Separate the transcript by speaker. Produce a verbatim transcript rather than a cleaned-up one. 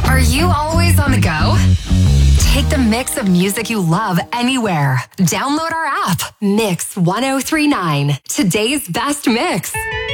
Speaker 1: Are you always on the go? Take the mix of music you love anywhere. Download our app, Mix one oh three nine. Today's best mix.